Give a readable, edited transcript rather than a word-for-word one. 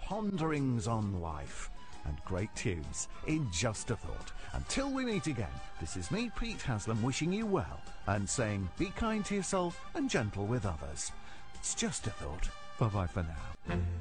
ponderings on life, and great tunes in Just a Thought. Until we meet again, this is me, Pete Haslam, wishing you well and saying be kind to yourself and gentle with others. It's Just a Thought. Bye-bye for now.